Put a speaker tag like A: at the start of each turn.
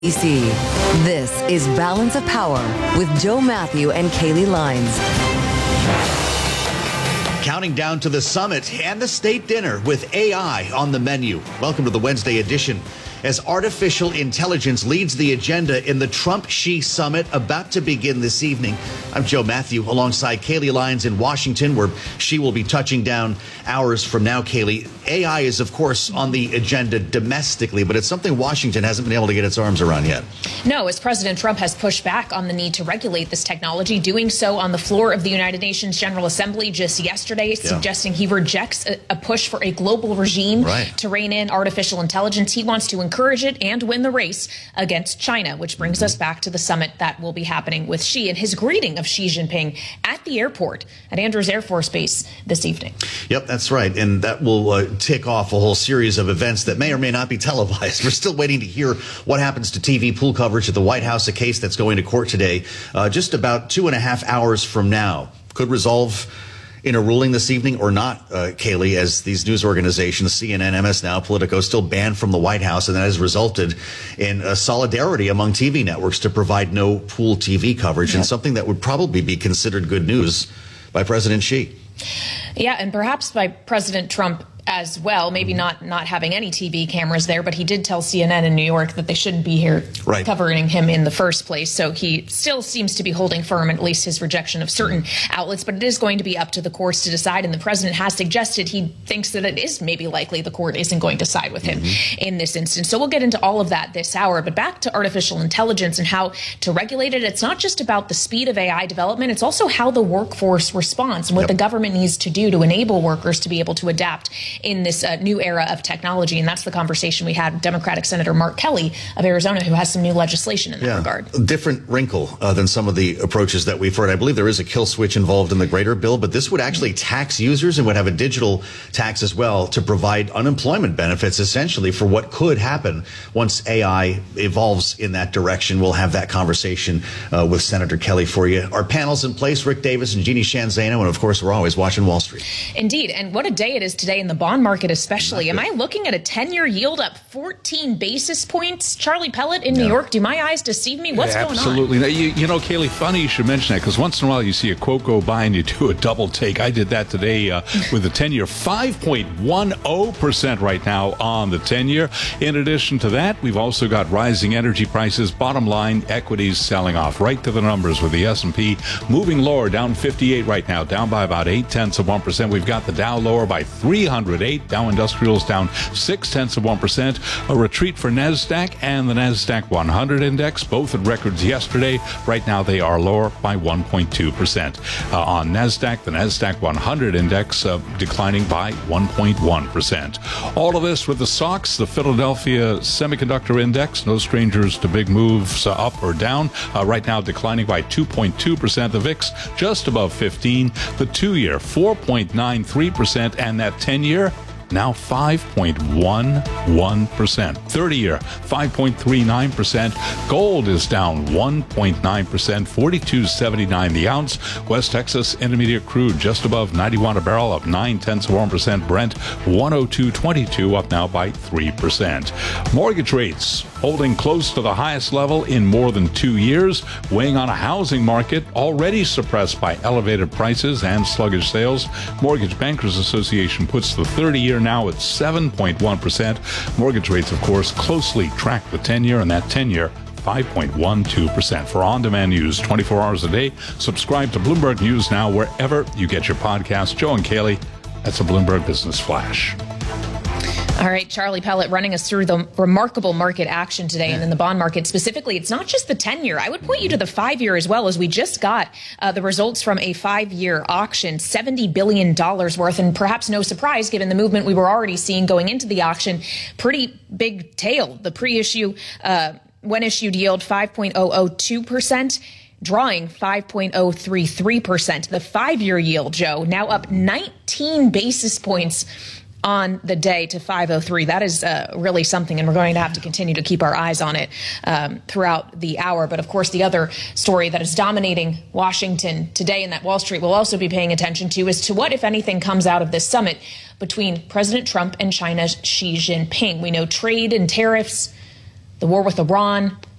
A: DC. This is Balance of Power with Joe Matthew and Kaylee Lines.
B: Counting down to the summit and the state dinner with AI on the menu. Welcome to the Wednesday edition. As artificial intelligence leads the agenda in the Trump-Xi summit about to begin this evening, I'm Joe Matthew alongside Kaylee Lines in Washington, where Xi will be touching down hours from now. Kaylee, AI is, of course, on the agenda domestically, but it's something Washington hasn't been able to get its arms around yet.
C: No, as President Trump has pushed back on the need to regulate this technology, doing so on the floor of the United Nations General Assembly just yesterday, suggesting he rejects a push for a global regime to rein in artificial intelligence. He wants to encourage it and win the race against China, which brings us back to the summit that will be happening with Xi and his greeting of Xi Jinping at the airport at Andrews Air Force Base this evening.
B: Yep, that's right. And that will tick off a whole series of events that may or may not be televised. We're still waiting to hear what happens to TV pool coverage at the White House, a case that's going to court today, just about 2.5 hours from now. Could resolve in a ruling this evening or not, Kaylee, as these news organizations, CNN, MS Now, Politico, still banned from the White House, and that has resulted in a solidarity among TV networks to provide no pool TV coverage, and something that would probably be considered good news by President Xi.
C: Yeah, and perhaps by President Trump as well, maybe not having any TV cameras there, but he did tell CNN in New York that they shouldn't be here covering him in the first place. So he still seems to be holding firm, at least his rejection of certain outlets, but it is going to be up to the courts to decide. And the president has suggested he thinks that it is maybe likely the court isn't going to side with him in this instance. So we'll get into all of that this hour. But back to artificial intelligence and how to regulate it. It's not just about the speed of AI development. It's also how the workforce responds and what the government needs to do to enable workers to be able to adapt in this new era of technology. And that's the conversation we had with Democratic Senator Mark Kelly of Arizona, who has some new legislation in that regard.
B: Different wrinkle than some of the approaches that we've heard. I believe there is a kill switch involved in the greater bill, but this would actually tax users and would have a digital tax as well to provide unemployment benefits, essentially, for what could happen once AI evolves in that direction. We'll have that conversation with Senator Kelly for you. Our panel's in place, Rick Davis and Jeannie Shanzano, and of course, we're always watching Wall Street.
C: Indeed. And what a day it is today in the bond market especially. Am I looking at a 10-year yield up 14 basis points? Charlie Pellet in New York, do my eyes deceive me? What's going on?
D: Absolutely. You know, Kaylee, funny you should mention that, because once in a while you see a quote go by and you do a double take. I did that today with the 10-year, 5.10% right now on the 10-year. In addition to that, we've also got rising energy prices. Bottom line, equities selling off right to the numbers with the S&P moving lower, down 58 right now, down by about 0.8%. We've got the Dow lower by 308. Dow Industrials down 0.6%. A retreat for NASDAQ and the NASDAQ 100 index, both at records yesterday. Right now they are lower by 1.2%. On NASDAQ, the NASDAQ 100 index declining by 1.1%. All of this with the SOX, the Philadelphia Semiconductor Index, no strangers to big moves up or down. Right now declining by 2.2%. The VIX just above 15. The 2-year 4.93%, and that 10-year now 5.11%. 30-year, 5.39%. Gold is down 1.9%, $42.79 the ounce. West Texas Intermediate crude just above 91 a barrel, up 0.9%. Brent 102.22, up now by 3%. Mortgage rates holding close to the highest level in more than 2 years, weighing on a housing market already suppressed by elevated prices and sluggish sales. Mortgage Bankers Association puts the 30-year now at 7.1%. Mortgage rates, of course, closely track the 10-year, and that 10-year 5.12%. For on-demand news 24 hours a day, subscribe to Bloomberg News Now wherever you get your podcasts. Joe and Kaylee, that's a Bloomberg Business Flash.
C: All right, Charlie Pellet running us through the remarkable market action today. And in the bond market specifically, it's not just the 10-year. I would point you to the 5-year as well, as we just got the results from a 5-year auction, $70 billion worth. And perhaps no surprise, given the movement we were already seeing going into the auction, pretty big tail. The pre-issue, when issued yield 5.002%. Drawing 5.033%. The 5-year yield, Joe, now up 19 basis points on the day to 503. That is really something, and we're going to have to continue to keep our eyes on it throughout the hour. But of course, the other story that is dominating Washington today and that Wall Street will also be paying attention to is to what, if anything, comes out of this summit between President Trump and China's Xi Jinping. We know trade and tariffs the war with Iran,